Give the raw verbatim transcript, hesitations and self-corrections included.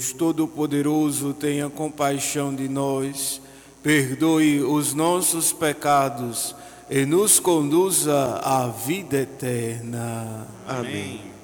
Todo-Poderoso, tenha compaixão de nós, perdoe os nossos pecados e nos conduza à vida eterna. Amém.